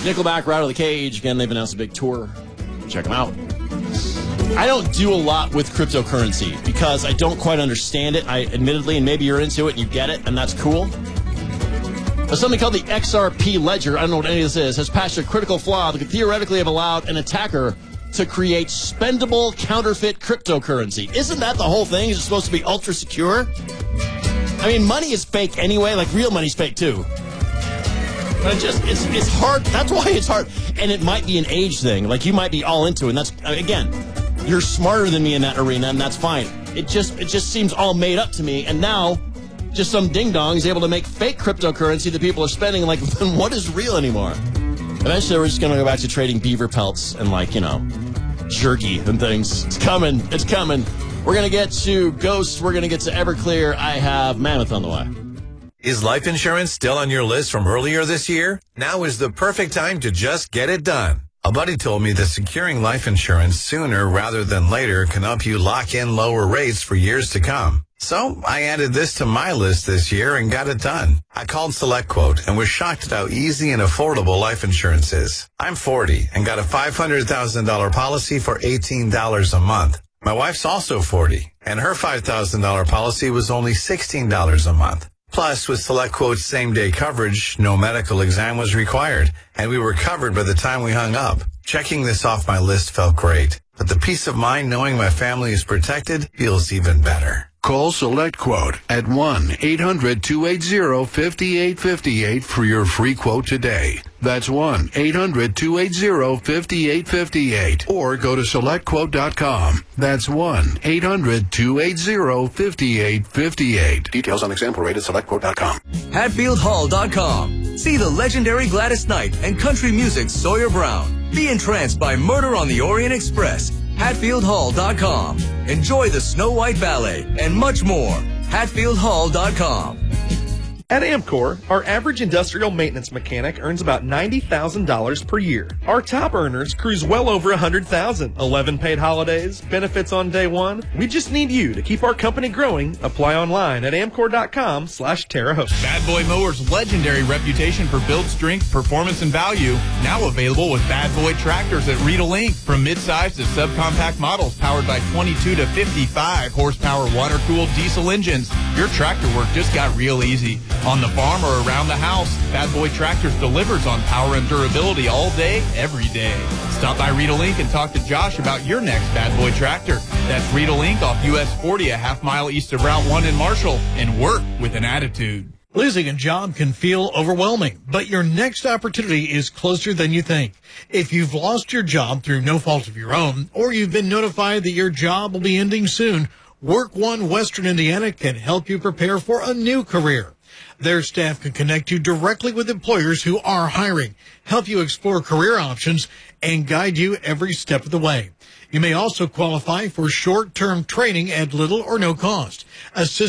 Nickelback are out of the cage. Again, they've announced a big tour. Check them out. I don't do a lot with cryptocurrency because I don't quite understand it. Admittedly, and maybe you're into it and you get it, and that's cool. But something called the XRP Ledger, I don't know what any of this is, has patched a critical flaw that could theoretically have allowed an attacker to create spendable counterfeit cryptocurrency. Isn't that the whole thing? Is it supposed to be ultra secure? I mean, money is fake anyway, like real money's fake too. But it's hard. That's why it's hard. And it might be an age thing. Like you might be all into it. And that's, again, you're smarter than me in that arena, and that's fine. It just seems all made up to me. And now, just some ding-dong is able to make fake cryptocurrency that people are spending. Like, then what is real anymore? Eventually, we're just going to go back to trading beaver pelts and, like, jerky and things. It's coming. It's coming. We're going to get to Ghost. We're going to get to Everclear. I have Mammoth on the way. Is life insurance still on your list from earlier this year? Now is the perfect time to just get it done. A buddy told me that securing life insurance sooner rather than later can help you lock in lower rates for years to come. So I added this to my list this year and got it done. I called SelectQuote and was shocked at how easy and affordable life insurance is. I'm 40 and got a $500,000 policy for $18 a month. My wife's also 40 and her $5,000 policy was only $16 a month. Plus, with SelectQuote's same-day coverage, no medical exam was required, and we were covered by the time we hung up. Checking this off my list felt great, but the peace of mind knowing my family is protected feels even better. Call SelectQuote at 1-800-280-5858 for your free quote today. That's 1-800-280-5858. Or go to SelectQuote.com. That's 1-800-280-5858. Details on example rate at SelectQuote.com. HatfieldHall.com. See the legendary Gladys Knight and country music's Sawyer Brown. Be entranced by Murder on the Orient Express. HatfieldHall.com. Enjoy the Snow White Ballet and much more. HatfieldHall.com. At Amcor, our average industrial maintenance mechanic earns about $90,000 per year. Our top earners cruise well over $100,000. 11 paid holidays, benefits on day one. We just need you to keep our company growing. Apply online at amcor.com/Terre Haute. Bad Boy Mowers' legendary reputation for build strength, performance, and value, now available with Bad Boy tractors at Rita Link. From midsize to subcompact models powered by 22 to 55 horsepower water-cooled diesel engines, your tractor work just got real easy. On the farm or around the house, Bad Boy Tractors delivers on power and durability all day, every day. Stop by Rita Link and talk to Josh about your next Bad Boy tractor. That's Rita Link off US 40, a half mile east of Route 1 in Marshall, and work with an attitude. Losing a job can feel overwhelming, but your next opportunity is closer than you think. If you've lost your job through no fault of your own, or you've been notified that your job will be ending soon, Work One Western Indiana can help you prepare for a new career. Their staff can connect you directly with employers who are hiring, help you explore career options, and guide you every step of the way. You may also qualify for short-term training at little or no cost. Assist